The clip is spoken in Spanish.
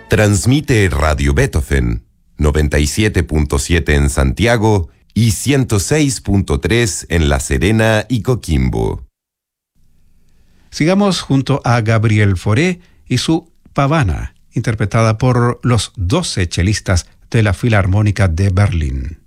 Transmite Radio Beethoven, 97.7 en Santiago y 106.3 en La Serena y Coquimbo. Sigamos junto a Gabriel Fauré y su Pavana, interpretada por los 12 chelistas de la Filarmónica de Berlín.